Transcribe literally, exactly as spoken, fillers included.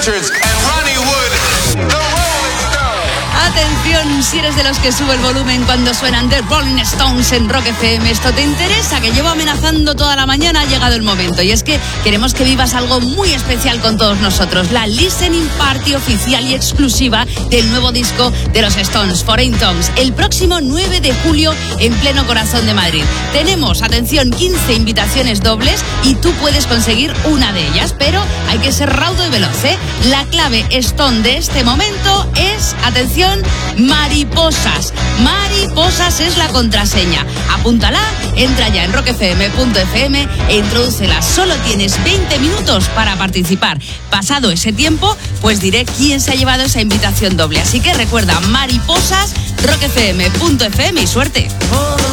Richards and Ronnie Wood, the Rolling Stones. Atención, si eres de los que sube el volumen cuando suenan The Rolling Stones en Rock F M, esto te interesa, que llevo amenazando toda la mañana, ha llegado el momento. Y es que queremos que vivas algo muy especial con todos nosotros, la listening party oficial y exclusiva del nuevo disco de los Stones, Foreign Tongues, el próximo nueve de julio en pleno corazón de Madrid. Tenemos, atención, quince invitaciones dobles y tú puedes conseguir una de ellas, pero hay que ser raudo y veloz, ¿eh? La clave Stone de este momento es, atención, mariposas. Mariposas es la contraseña. Apúntala, entra ya en rock f m punto f m e introdúcela. Solo tienes veinte minutos para participar. Pasado ese tiempo, pues diré quién se ha llevado esa invitación doble. Así que recuerda, mariposas, rock f m punto f m y suerte.